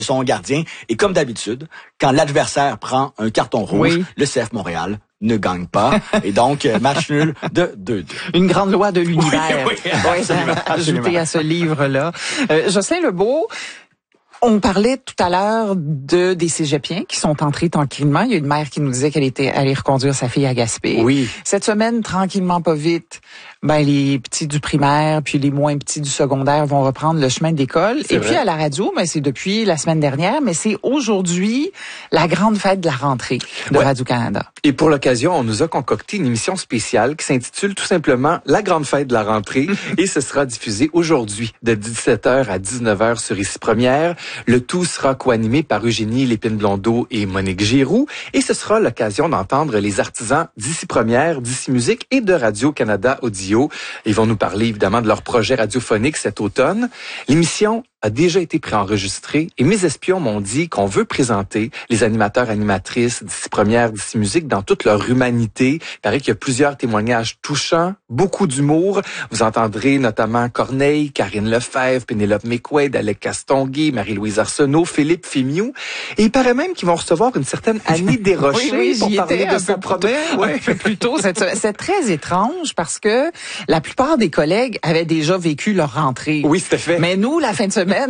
son gardien. Et comme d'habitude, quand l'adversaire prend un carton rouge, le CF Montréal ne gagne pas. Et donc, match nul de 2-2. Une grande loi de l'univers. Oui, absolument. Ajoutée à ce livre-là. Jocelyn Lebeau, on parlait tout à l'heure des cégepiens qui sont entrés tranquillement. Il y a une mère qui nous disait qu'elle était allée reconduire sa fille à Gaspé. Oui. Cette semaine, tranquillement, pas vite, les petits du primaire puis les moins petits du secondaire vont reprendre le chemin de l'école. Et puis à la radio, c'est depuis la semaine dernière, mais c'est aujourd'hui la grande fête de la rentrée de Radio-Canada. Et pour l'occasion, on nous a concocté une émission spéciale qui s'intitule tout simplement La grande fête de la rentrée et ce sera diffusé aujourd'hui de 17h à 19h sur Ici Première. Le tout sera co-animé par Eugénie Lépine-Blondeau et Monique Giroux et ce sera l'occasion d'entendre les artisans d'Ici Première, d'Ici Musique et de Radio-Canada Audio. Ils vont nous parler évidemment de leur projet radiophonique cet automne. L'émission a déjà été préenregistrée et mes espions m'ont dit qu'on veut présenter les animateurs animatrices d'Ici Première, d'Ici Musique dans toute leur humanité. Il paraît qu'il y a plusieurs témoignages touchants, beaucoup d'humour. Vous entendrez notamment Corneille, Karine Lefebvre, Pénélope McQuaid, Alec Castonguay, Marie-Louise Arsenault, Philippe Fémiou. Et il paraît même qu'ils vont recevoir une certaine Annie Desrochers pour parler de son projet. Un peu plus tôt. C'est très étrange parce que la plupart des collègues avaient déjà vécu leur rentrée. Oui, c'était fait. Mais nous, la fin de semaine,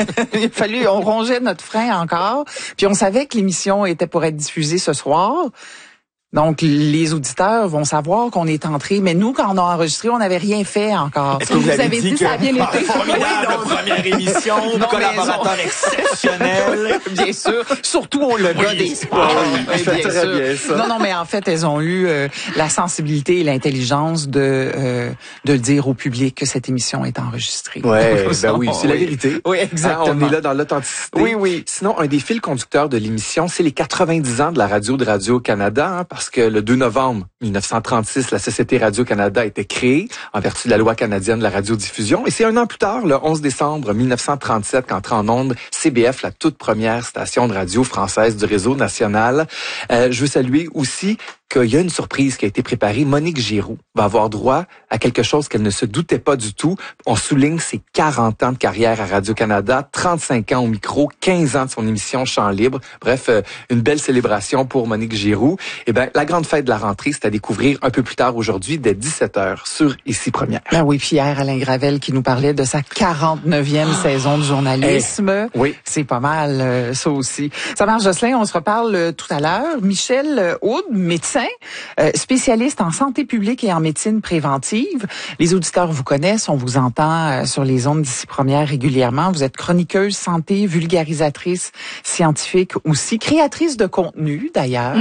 on rongeait notre frein encore, puis on savait que l'émission était pour être diffusée ce soir. Donc, les auditeurs vont savoir qu'on est entré. Mais nous, quand on a enregistré, on n'avait rien fait encore. Est-ce que vous avez dit ça a bien été? Formidable première émission, collaborateur exceptionnel. Bien sûr. Surtout au gars des sports. Bien sûr. Non, mais en fait, elles ont eu la sensibilité et l'intelligence de le dire au public que cette émission est enregistrée. Ouais, oui, c'est la vérité. Oui, exactement. On est là dans l'authenticité. Oui. Sinon, un des fils conducteurs de l'émission, c'est les 90 ans de la radio de Radio-Canada, parce que le 2 novembre 1936, la Société Radio-Canada a été créée en vertu de la loi canadienne de la radiodiffusion. Et c'est un an plus tard, le 11 décembre 1937, qu'entre en ondes CBF, la toute première station de radio française du réseau national. Je veux saluer aussi qu'il y a une surprise qui a été préparée. Monique Giroux va avoir droit à quelque chose qu'elle ne se doutait pas du tout. On souligne ses 40 ans de carrière à Radio-Canada, 35 ans au micro, 15 ans de son émission Chant libre. Bref, une belle célébration pour Monique Giroux. Eh bien, la grande fête de la rentrée, c'est à découvrir un peu plus tard aujourd'hui, dès 17h, sur Ici Première. Oui, Pierre Alain Gravel qui nous parlait de sa 49e saison de journalisme. Oui. C'est pas mal, ça aussi. Ça marche, Jocelyn, on se reparle tout à l'heure. Michel Houde, médecin, spécialiste en santé publique et en médecine préventive. Les auditeurs vous connaissent, on vous entend sur les ondes d'Ici Première régulièrement. Vous êtes chroniqueuse santé, vulgarisatrice scientifique aussi, créatrice de contenu d'ailleurs.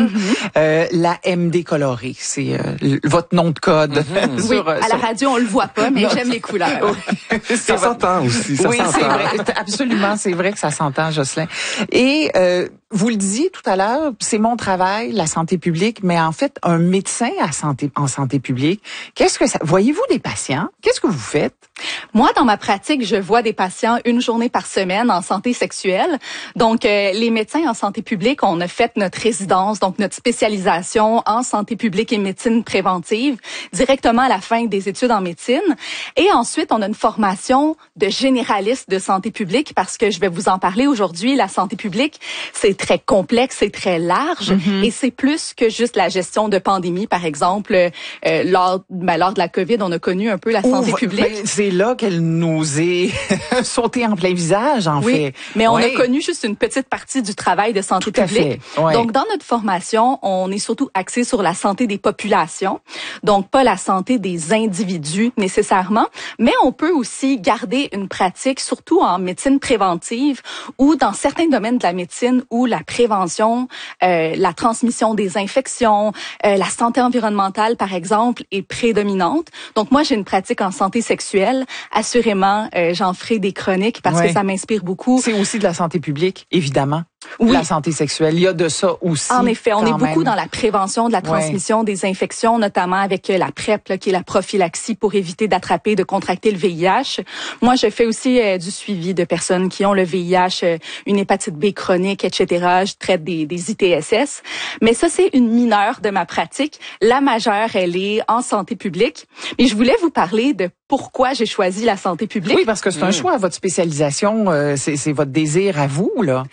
La MD colorée, c'est votre nom de code. Oui, à la radio on le voit pas, mais j'aime les couleurs. Ça s'entend aussi, ça s'entend. C'est vrai, absolument, c'est vrai que ça s'entend, Jocelyn. Et vous le disiez tout à l'heure, c'est mon travail, la santé publique, mais en fait, un médecin en santé publique, voyez-vous des patients? Qu'est-ce que vous faites? Moi, dans ma pratique, je vois des patients une journée par semaine en santé sexuelle. Donc, les médecins en santé publique, on a fait notre résidence, donc notre spécialisation en santé publique et médecine préventive directement à la fin des études en médecine. Et ensuite, on a une formation de généraliste de santé publique parce que je vais vous en parler aujourd'hui. La santé publique, c'est très complexe, c'est très large et c'est plus que juste la gestion de pandémie. Par exemple, lors de la COVID, on a connu un peu la santé publique. C'est là qu'elle nous est sautée en plein visage, en fait. Mais on a connu juste une petite partie du travail de santé publique. Donc, dans notre formation, on est surtout axé sur la santé des populations. Donc, pas la santé des individus nécessairement, mais on peut aussi garder une pratique, surtout en médecine préventive ou dans certains domaines de la médecine où la prévention, la transmission des infections, la santé environnementale, par exemple, est prédominante. Donc, moi, j'ai une pratique en santé sexuelle. Assurément, j'en ferai des chroniques parce que ça m'inspire beaucoup. C'est aussi de la santé publique, évidemment. la santé sexuelle. Il y a de ça aussi. En effet, on est beaucoup même dans la prévention de la transmission des infections, notamment avec la PrEP, là, qui est la prophylaxie pour éviter d'attraper, de contracter le VIH. Moi, je fais aussi du suivi de personnes qui ont le VIH, une hépatite B chronique, etc. Je traite des ITSS. Mais ça, c'est une mineure de ma pratique. La majeure, elle est en santé publique. Mais je voulais vous parler de pourquoi j'ai choisi la santé publique. Oui, parce que c'est un choix. Votre spécialisation, c'est votre désir à vous, là.